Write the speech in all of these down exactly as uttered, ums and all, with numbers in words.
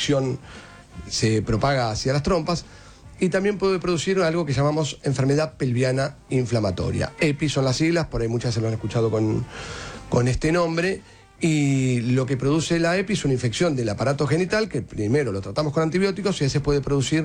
infección se propaga hacia las trompas. Y también puede producir algo que llamamos enfermedad pelviana inflamatoria. E P I son las siglas, por ahí muchas se lo han escuchado con, con este nombre. Y lo que produce la E P I es una infección del aparato genital, que primero lo tratamos con antibióticos y ese puede producir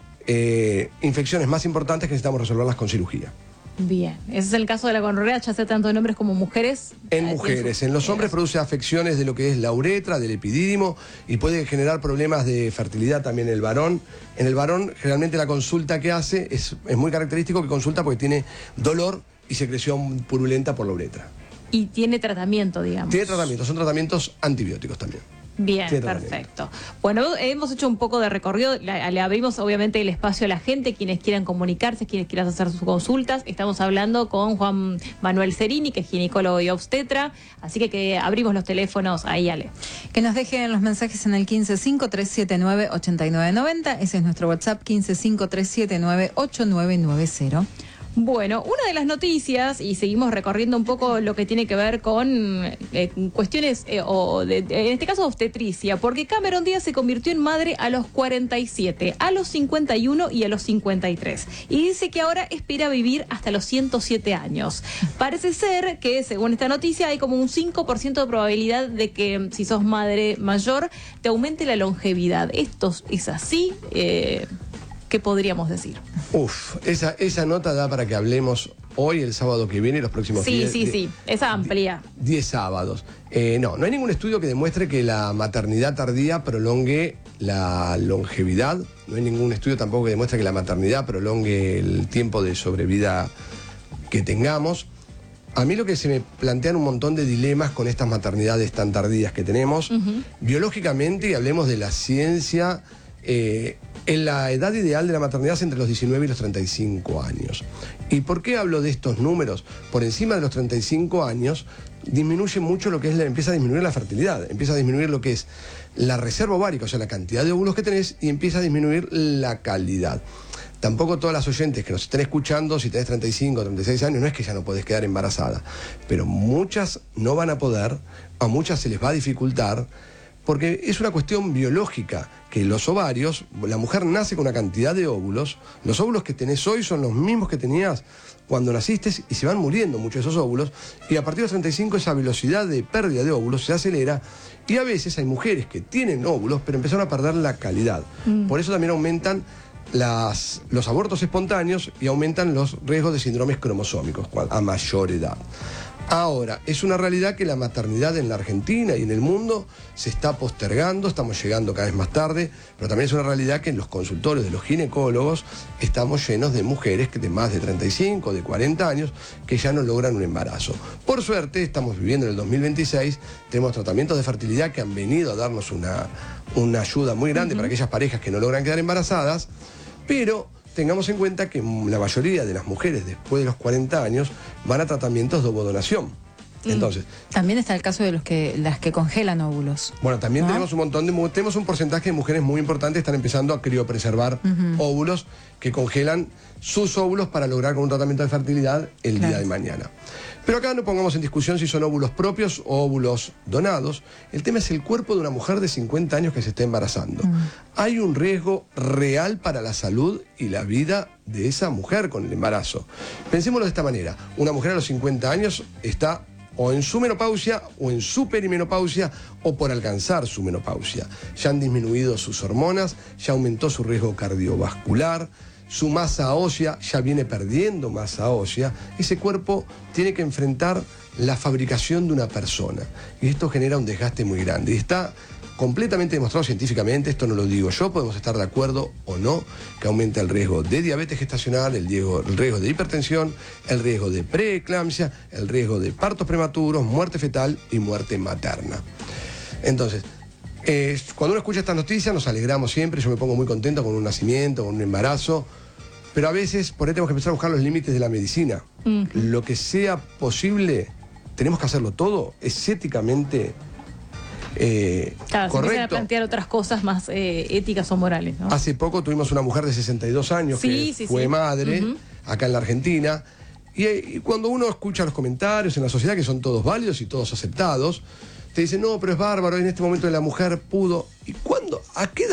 eh, infecciones más importantes que necesitamos resolverlas con cirugía. Bien, ese es el caso de la gonorrea, ya sea tanto en hombres como mujeres. En mujeres, en los hombres produce afecciones de lo que es la uretra, del epidídimo, y puede generar problemas de fertilidad también en el varón. En el varón, generalmente la consulta que hace es, es muy característico que consulta porque tiene dolor y secreción purulenta por la uretra. Y tiene tratamiento, digamos. Tiene tratamiento, son tratamientos antibióticos también. Bien, perfecto. Bueno, hemos hecho un poco de recorrido, le, le abrimos obviamente el espacio a la gente, quienes quieran comunicarse, quienes quieran hacer sus consultas. Estamos hablando con Juan Manuel Cerini, que es ginecólogo y obstetra, así que, que abrimos los teléfonos ahí, Ale. Que nos dejen los mensajes en el quince cinco tres siete nueve ocho nueve nueve cero, ese es nuestro WhatsApp, quince cinco tres siete nueve ocho nueve nueve cero. Bueno, una de las noticias, y seguimos recorriendo un poco lo que tiene que ver con eh, cuestiones, eh, o de, en este caso obstetricia, porque Cameron Díaz se convirtió en madre a los cuarenta y siete, a los cincuenta y uno y a los cincuenta y tres. Y dice que ahora espera vivir hasta los ciento siete años. Parece ser que, según esta noticia, hay como un cinco por ciento de probabilidad de que, si sos madre mayor, te aumente la longevidad. ¿Esto es así? Eh... ¿Qué podríamos decir? Uf, esa, esa nota da para que hablemos hoy, el sábado que viene, los próximos días. Sí, sí, sí, es amplia. diez sábados. Eh, no, no hay ningún estudio que demuestre que la maternidad tardía prolongue la longevidad. No hay ningún estudio tampoco que demuestre que la maternidad prolongue el tiempo de sobrevida que tengamos. A mí lo que se me plantean un montón de dilemas con estas maternidades tan tardías que tenemos. Uh-huh. Biológicamente, y hablemos de la ciencia, eh, en la edad ideal de la maternidad es entre los diecinueve y los treinta y cinco años. ¿Y por qué hablo de estos números? Por encima de los treinta y cinco años disminuye mucho lo que es la, empieza a disminuir la fertilidad, empieza a disminuir lo que es la reserva ovárica, o sea, la cantidad de óvulos que tenés, y empieza a disminuir la calidad. Tampoco todas las oyentes que nos estén escuchando, si tenés treinta y cinco, treinta y seis años, no es que ya no podés quedar embarazada, pero muchas no van a poder, a muchas se les va a dificultar, porque es una cuestión biológica, que los ovarios, la mujer nace con una cantidad de óvulos, los óvulos que tenés hoy son los mismos que tenías cuando naciste y se van muriendo muchos de esos óvulos, y a partir de los treinta y cinco esa velocidad de pérdida de óvulos se acelera, y a veces hay mujeres que tienen óvulos pero empezaron a perder la calidad. Mm. Por eso también aumentan las, los abortos espontáneos y aumentan los riesgos de síndromes cromosómicos a mayor edad. Ahora, es una realidad que la maternidad en la Argentina y en el mundo se está postergando, estamos llegando cada vez más tarde, pero también es una realidad que en los consultorios de los ginecólogos estamos llenos de mujeres que de más de treinta y cinco, de cuarenta años, que ya no logran un embarazo. Por suerte, estamos viviendo en el dos mil veintiséis, tenemos tratamientos de fertilidad que han venido a darnos una, una ayuda muy grande uh-huh. para aquellas parejas que no logran quedar embarazadas, pero tengamos en cuenta que la mayoría de las mujeres después de los cuarenta años van a tratamientos de ovodonación. Entonces, también está el caso de los que las que congelan óvulos. Bueno, también ¿no? tenemos un montón de tenemos un porcentaje de mujeres muy importante que están empezando a criopreservar uh-huh. óvulos, que congelan sus óvulos para lograr con un tratamiento de fertilidad el claro. día de mañana. Pero acá no pongamos en discusión si son óvulos propios o óvulos donados. El tema es el cuerpo de una mujer de cincuenta años que se está embarazando. Uh-huh. Hay un riesgo real para la salud y la vida de esa mujer con el embarazo. Pensémoslo de esta manera. Una mujer a los cincuenta años está o en su menopausia, o en su perimenopausia, o por alcanzar su menopausia. Ya han disminuido sus hormonas, ya aumentó su riesgo cardiovascular, su masa ósea ya viene perdiendo masa ósea. Ese cuerpo tiene que enfrentar la fabricación de una persona. Y esto genera un desgaste muy grande. Y está completamente demostrado científicamente, esto no lo digo yo, podemos estar de acuerdo o no, que aumenta el riesgo de diabetes gestacional, el riesgo, el riesgo de hipertensión, el riesgo de preeclampsia, el riesgo de partos prematuros, muerte fetal y muerte materna. Entonces, eh, cuando uno escucha estas noticias nos alegramos siempre, yo me pongo muy contento con un nacimiento, con un embarazo, pero a veces por ahí tenemos que empezar a buscar los límites de la medicina. Uh-huh. Lo que sea posible, tenemos que hacerlo todo, es éticamente Eh, claro, se empiezan a plantear otras cosas más eh, éticas o morales, ¿no? Hace poco tuvimos una mujer de sesenta y dos años sí, que sí, fue sí. madre uh-huh. acá en la Argentina, y, y cuando uno escucha los comentarios en la sociedad, que son todos válidos y todos aceptados, te dicen, no, pero es bárbaro, en este momento la mujer pudo. ¿Y cuándo? ¿A qué edad